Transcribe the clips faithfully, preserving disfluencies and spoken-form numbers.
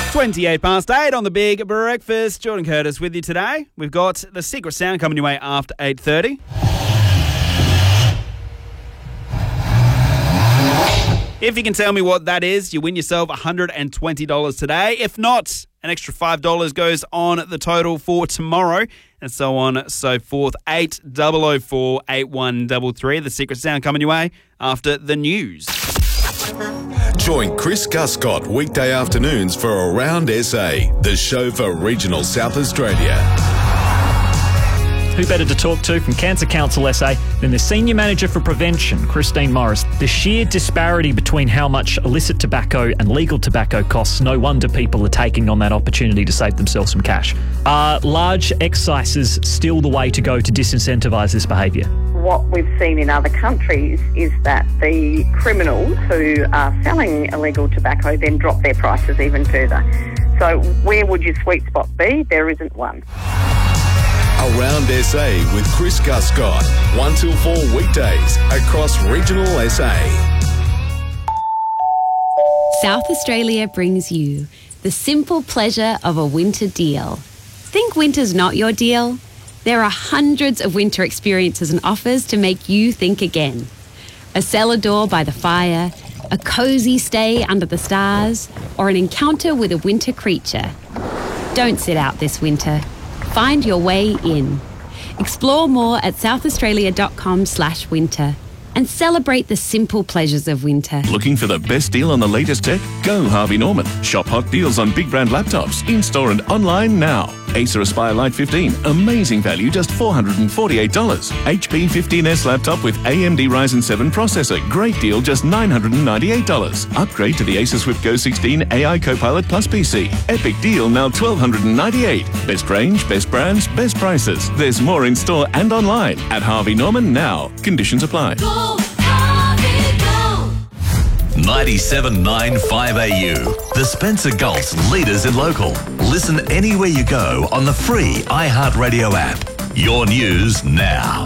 twenty-eight past eight on the Big Breakfast. Jordan Curtis with you today. We've got the Secret Sound coming your way after eight thirty. If you can tell me what that is, you win yourself one hundred twenty dollars today. If not, an extra five dollars goes on the total for tomorrow, and so on, so forth. eight zero zero four, eight one three three. The Secret Sound coming your way after the news. Join Chris Guscott weekday afternoons for Around S A, the show for regional South Australia. Who better to talk to from Cancer Council S A than the Senior Manager for Prevention, Christine Morris. The sheer disparity between how much illicit tobacco and legal tobacco costs, no wonder people are taking on that opportunity to save themselves some cash. Are large excises still the way to go to disincentivise this behaviour? What we've seen in other countries is that the criminals who are selling illegal tobacco then drop their prices even further. So where would your sweet spot be? There isn't one. Around S A with Chris Guscott, one till four weekdays across regional S A. South Australia brings you the simple pleasure of a winter deal. Think winter's not your deal? There are hundreds of winter experiences and offers to make you think again. A cellar door by the fire, a cosy stay under the stars, or an encounter with a winter creature. Don't sit out this winter. Find your way in. Explore more at southaustralia.com slash winter and celebrate the simple pleasures of winter. Looking for the best deal on the latest tech? Go Harvey Norman. Shop hot deals on big brand laptops, in-store and online now. Acer Aspire Lite fifteen, amazing value, just four hundred forty-eight dollars. H P fifteen S laptop with A M D Ryzen seven processor, great deal, just nine hundred ninety-eight dollars. Upgrade to the Acer Swift Go sixteen A I Copilot Plus P C. Epic deal, now one thousand two hundred ninety-eight dollars. Best range, best brands, best prices. There's more in store and online at Harvey Norman now. Conditions apply. Go, Harvey, go. ninety-seven point nine five A U, the Spencer Gulf's leaders in local. Listen anywhere you go on the free iHeartRadio app. Your news now.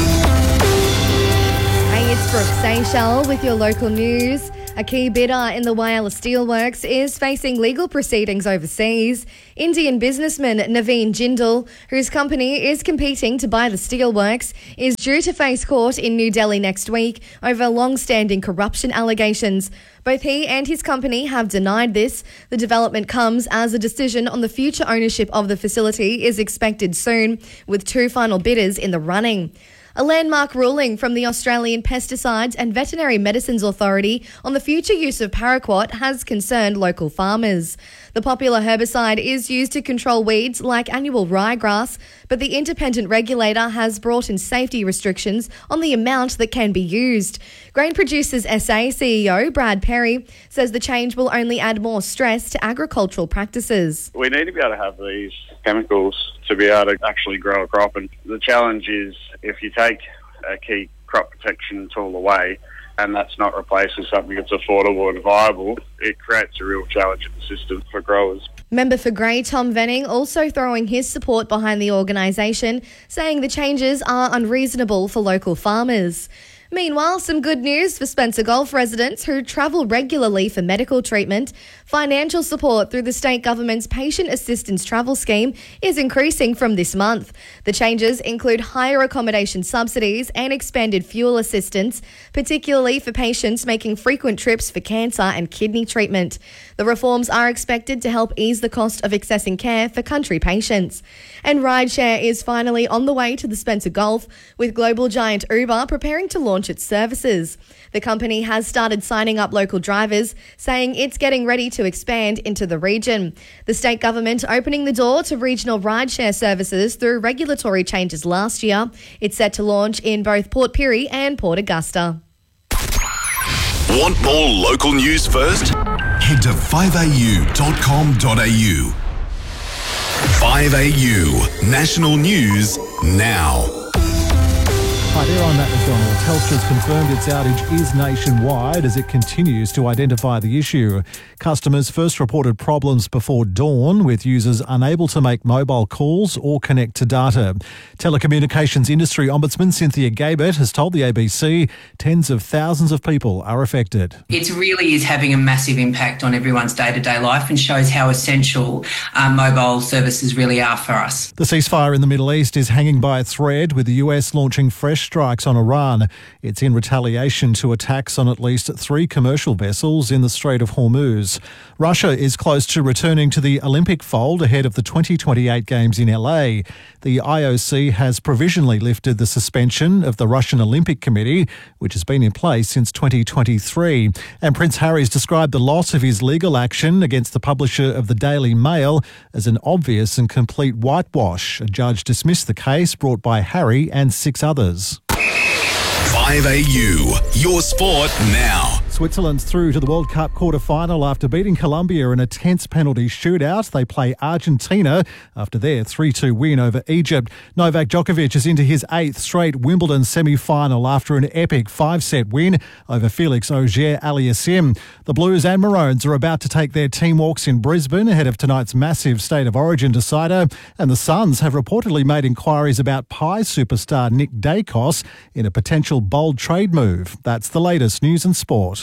Hey, it's Brooke Seychelles with your local news. A key bidder in the Whyalla Steelworks is facing legal proceedings overseas. Indian businessman Naveen Jindal, whose company is competing to buy the steelworks, is due to face court in New Delhi next week over long-standing corruption allegations. Both he and his company have denied this. The development comes as a decision on the future ownership of the facility is expected soon, with two final bidders in the running. A landmark ruling from the Australian Pesticides and Veterinary Medicines Authority on the future use of paraquat has concerned local farmers. The popular herbicide is used to control weeds like annual ryegrass, but the independent regulator has brought in safety restrictions on the amount that can be used. Grain Producers S A C E O Brad Perry says the change will only add more stress to agricultural practices. We need to be able to have these chemicals to be able to actually grow a crop, and the challenge is if you take a key crop protection tool away and that's not replaced with something that's affordable and viable, it creates a real challenge in the system for growers. Member for Grey Tom Venning also throwing his support behind the organisation, saying the changes are unreasonable for local farmers. Meanwhile, some good news for Spencer Gulf residents who travel regularly for medical treatment. Financial support through the state government's Patient Assistance Travel Scheme is increasing from this month. The changes include higher accommodation subsidies and expanded fuel assistance, particularly for patients making frequent trips for cancer and kidney treatment. The reforms are expected to help ease the cost of accessing care for country patients. And rideshare is finally on the way to the Spencer Gulf, with global giant Uber preparing to launch its services. The company has started signing up local drivers, saying it's getting ready to expand into the region. The state government opening the door to regional rideshare services through regulatory changes last year. It's set to launch in both Port Pirie and Port Augusta. Want more local news first? Head to five a u dot com dot a u. five A U, national news now. Hi there, I'm Matt McDonald. Telstra's confirmed its outage is nationwide as it continues to identify the issue. Customers first reported problems before dawn, with users unable to make mobile calls or connect to data. Telecommunications industry ombudsman Cynthia Gabert has told the A B C tens of thousands of people are affected. It really is having a massive impact on everyone's day-to-day life and shows how essential um, mobile services really are for us. The ceasefire in the Middle East is hanging by a thread, with the U S launching fresh strikes on Iran. It's in retaliation to attacks on at least three commercial vessels in the Strait of Hormuz. Russia is close to returning to the Olympic fold ahead of the twenty twenty-eight Games in L A. The I O C has provisionally lifted the suspension of the Russian Olympic Committee, which has been in place since twenty twenty-three. And Prince Harry's described the loss of his legal action against the publisher of the Daily Mail as an obvious and complete whitewash. A judge dismissed the case brought by Harry and six others. five A U, your sport now. Switzerland's through to the World Cup quarter-final after beating Colombia in a tense penalty shootout. They play Argentina after their three two win over Egypt. Novak Djokovic is into his eighth straight Wimbledon semi-final after an epic five-set win over Felix Auger-Aliassime. The Blues and Maroons are about to take their team walks in Brisbane ahead of tonight's massive State of Origin decider. And the Suns have reportedly made inquiries about Pie superstar Nick Dacos in a potential bold trade move. That's the latest news and sport.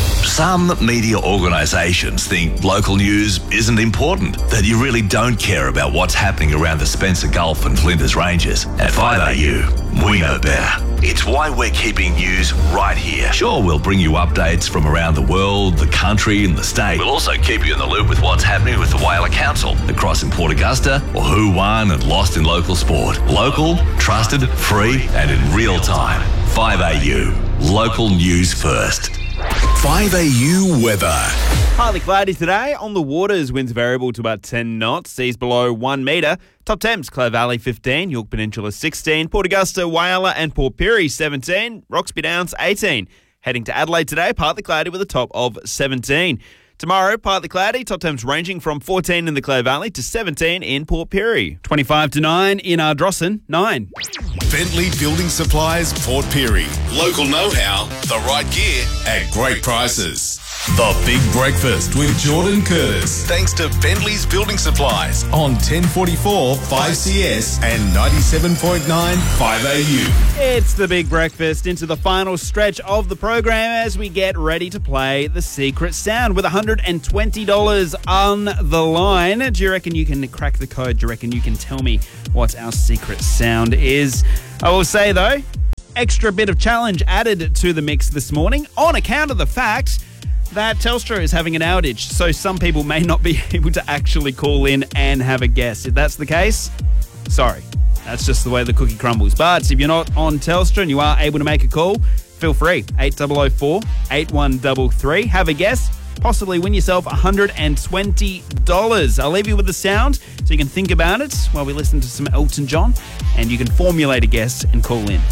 Some media organisations think local news isn't important, that you really don't care about what's happening around the Spencer Gulf and Flinders Ranges. At five A U, we know better. It's why we're keeping news right here. Sure, we'll bring you updates from around the world, the country and the state. We'll also keep you in the loop with what's happening with the Whaler Council across in Port Augusta, or who won and lost in local sport. Local, trusted, free and in real time. five A U, local news first. five A U weather. Partly cloudy today. On the waters, winds variable to about ten knots. Seas below one metre. Top temps, Clare Valley fifteen, York Peninsula sixteen, Port Augusta, Whyalla and Port Pirie seventeen, Roxby Downs eighteen. Heading to Adelaide today, partly cloudy with a top of seventeen. Tomorrow, partly cloudy, top temps ranging from fourteen in the Clare Valley to seventeen in Port Pirie. twenty-five to nine in Ardrossan, nine. Bentley Building Supplies, Port Pirie. Local know-how, the right gear at great prices. The Big Breakfast with Jordan Curtis. Thanks to Bentley's Building Supplies on ten forty-four five C S and ninety-seven point nine five A U. It's the Big Breakfast into the final stretch of the program as we get ready to play The Secret Sound with one hundred twenty dollars on the line. Do you reckon you can crack the code? Do you reckon you can tell me what our secret sound is? I will say, though, extra bit of challenge added to the mix this morning on account of the fact that Telstra is having an outage, so some people may not be able to actually call in and have a guess. If that's the case, sorry. That's just the way the cookie crumbles. But if you're not on Telstra and you are able to make a call, feel free. eight zero zero four, eight one three three. Have a guess. Possibly win yourself one hundred twenty dollars. I'll leave you with the sound so you can think about it while we listen to some Elton John, and you can formulate a guess and call in.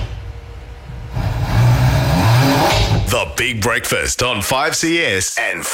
The Big Breakfast on five C S and